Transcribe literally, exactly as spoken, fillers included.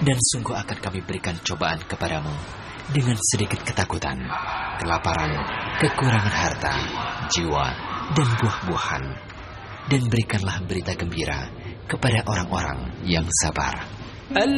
Dan sungguh akan kami berikan cobaan kepadamu dengan sedikit ketakutan, kelaparan, kekurangan harta, jiwa, dan buah-buahan. Dan berikanlah berita gembira kepada orang-orang yang sabar.